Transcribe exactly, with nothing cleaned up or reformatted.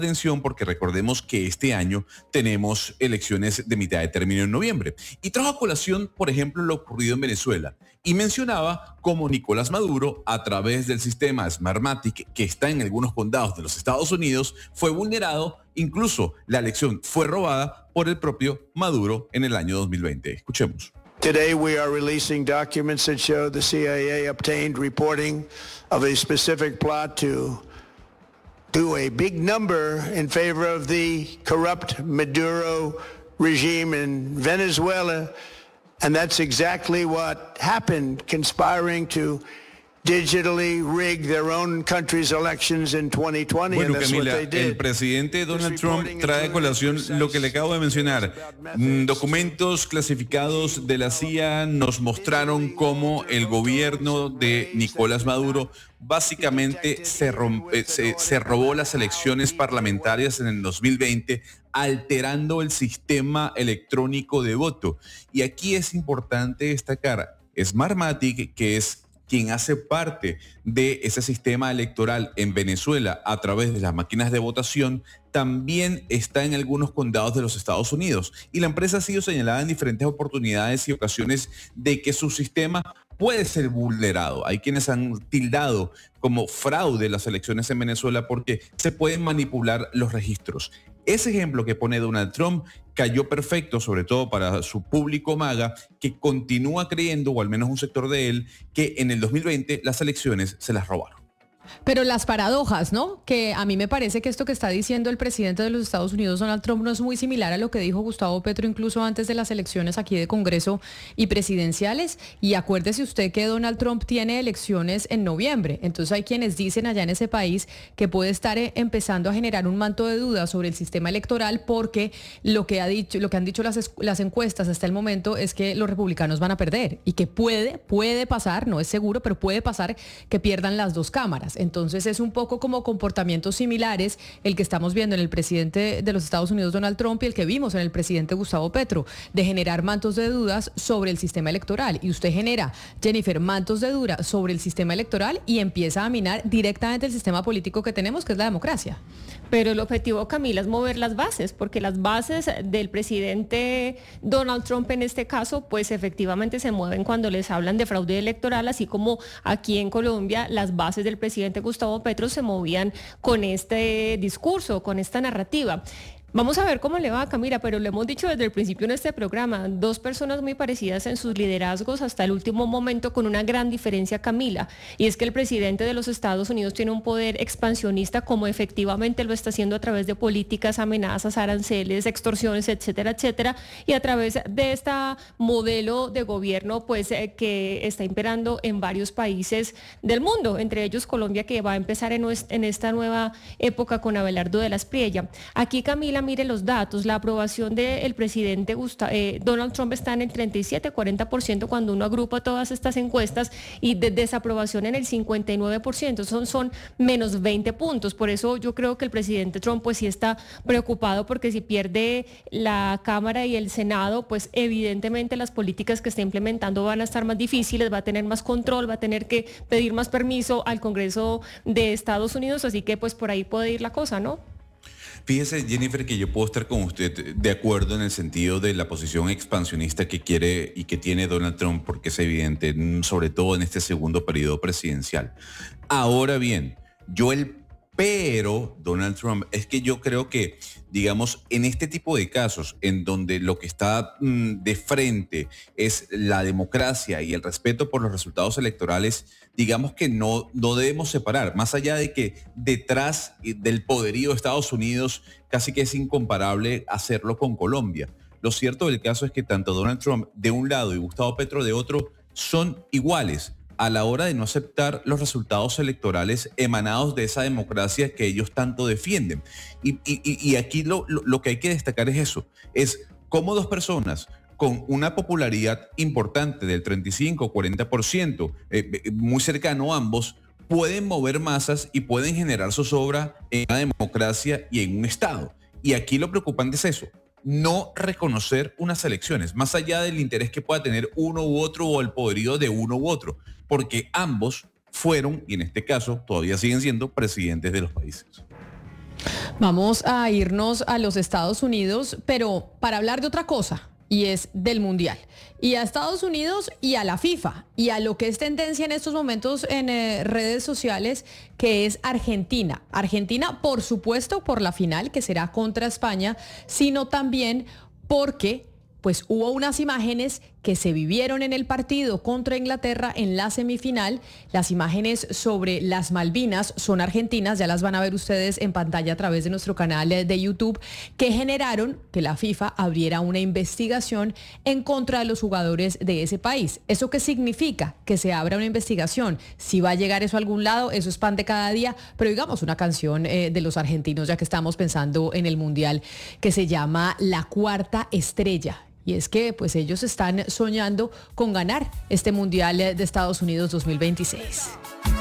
atención porque recordemos que este año tenemos elecciones de mitad de término en noviembre. Y trajo a colación, por ejemplo, lo ocurrido en Venezuela. Y mencionaba cómo Nicolás Maduro, a través del sistema Smartmatic, que está en algunos condados de los Estados Unidos, fue vulnerado. Incluso la elección fue robada por el propio Maduro en el año dos mil veinte. Escuchemos. Today we are releasing documents that show the C I A obtained reporting of a specific plot to do a big number in favor of the corrupt Maduro regime in Venezuela. And that's exactly what happened, conspiring to digitally rig their own country's elections in twenty twenty. Bueno, and that's Camila, what they did. el presidente Donald Trump trae a colación lo que le acabo de mencionar. Mm, Documentos clasificados de la C I A nos mostraron cómo el gobierno de Nicolás Maduro básicamente se, rompe, se, se robó las elecciones parlamentarias en el dos mil veinte, alterando el sistema electrónico de voto. Y aquí es importante destacar Smartmatic, que es quien hace parte de ese sistema electoral en Venezuela a través de las máquinas de votación, también está en algunos condados de los Estados Unidos. Y la empresa ha sido señalada en diferentes oportunidades y ocasiones de que su sistema puede ser vulnerado. Hay quienes han tildado como fraude las elecciones en Venezuela porque se pueden manipular los registros. Ese ejemplo que pone Donald Trump cayó perfecto, sobre todo para su público MAGA, que continúa creyendo, o al menos un sector de él, que en el dos mil veinte las elecciones se las robaron. Pero las paradojas, ¿no? Que a mí me parece que esto que está diciendo el presidente de los Estados Unidos, Donald Trump, no es muy similar a lo que dijo Gustavo Petro incluso antes de las elecciones aquí de Congreso y presidenciales. Y acuérdese usted que Donald Trump tiene elecciones en noviembre. Entonces hay quienes dicen allá en ese país que puede estar empezando a generar un manto de dudas sobre el sistema electoral porque lo que ha dicho, lo que han dicho las, las encuestas hasta el momento es que los republicanos van a perder y que puede, puede pasar, no es seguro, pero puede pasar que pierdan las dos cámaras. Entonces es un poco como comportamientos similares el que estamos viendo en el presidente de los Estados Unidos, Donald Trump, y el que vimos en el presidente Gustavo Petro, de generar mantos de dudas sobre el sistema electoral. Y usted genera, Jennifer, mantos de dudas sobre el sistema electoral y empieza a minar directamente el sistema político que tenemos, que es la democracia. Pero el objetivo, Camila, es mover las bases, porque las bases del presidente Donald Trump en este caso, pues efectivamente se mueven cuando les hablan de fraude electoral, así como aquí en Colombia las bases del presidente Gustavo Petro se movían con este discurso, con esta narrativa. Vamos a ver cómo le va a Camila, pero lo hemos dicho desde el principio en este programa, dos personas muy parecidas en sus liderazgos hasta el último momento, con una gran diferencia, Camila, y es que el presidente de los Estados Unidos tiene un poder expansionista, como efectivamente lo está haciendo a través de políticas, amenazas, aranceles, extorsiones, etcétera, etcétera, y a través de este modelo de gobierno pues eh, que está imperando en varios países del mundo, entre ellos Colombia, que va a empezar en, en esta nueva época con Abelardo de la Espriella. Aquí, Camila, mire los datos, la aprobación del presidente Gustavo, eh, Donald Trump está en el treinta y siete a cuarenta por ciento cuando uno agrupa todas estas encuestas, y de desaprobación en el cincuenta y nueve por ciento, son, son menos veinte puntos. Por eso yo creo que el presidente Trump pues sí está preocupado, porque si pierde la Cámara y el Senado, pues evidentemente las políticas que está implementando van a estar más difíciles, va a tener más control, va a tener que pedir más permiso al Congreso de Estados Unidos, así que pues por ahí puede ir la cosa, ¿no? Fíjese, Jennifer, que yo puedo estar con usted de acuerdo en el sentido de la posición expansionista que quiere y que tiene Donald Trump, porque es evidente, sobre todo en este segundo periodo presidencial. Ahora bien, yo el pero, Donald Trump, es que yo creo que, digamos, en este tipo de casos, en donde lo que está mmm, de frente es la democracia y el respeto por los resultados electorales, digamos que no, no debemos separar, más allá de que detrás del poderío de Estados Unidos casi que es incomparable hacerlo con Colombia. Lo cierto del caso es que tanto Donald Trump de un lado y Gustavo Petro de otro son iguales a la hora de no aceptar los resultados electorales emanados de esa democracia que ellos tanto defienden. Y, y, y aquí lo, lo, lo que hay que destacar es eso, es cómo dos personas con una popularidad importante del treinta y cinco a cuarenta por ciento, eh, muy cercano a ambos, pueden mover masas y pueden generar zozobra en una democracia y en un Estado. Y aquí lo preocupante es eso, no reconocer unas elecciones, más allá del interés que pueda tener uno u otro o el poderío de uno u otro, porque ambos fueron, y en este caso todavía siguen siendo, presidentes de los países. Vamos a irnos a los Estados Unidos, pero para hablar de otra cosa, y es del Mundial. Y a Estados Unidos y a la FIFA, y a lo que es tendencia en estos momentos en eh, redes sociales, que es Argentina. Argentina, por supuesto, por la final, que será contra España, sino también porque pues hubo unas imágenes que se vivieron en el partido contra Inglaterra en la semifinal. Las imágenes sobre las Malvinas son argentinas, ya las van a ver ustedes en pantalla a través de nuestro canal de YouTube, que generaron que la FIFA abriera una investigación en contra de los jugadores de ese país. ¿Eso qué significa? Que se abra una investigación. Si va a llegar eso a algún lado, eso es pan de cada día, pero digamos una canción eh, de los argentinos, ya que estamos pensando en el Mundial, que se llama La Cuarta Estrella. Y es que pues ellos están soñando con ganar este Mundial de Estados Unidos dos mil veintiséis.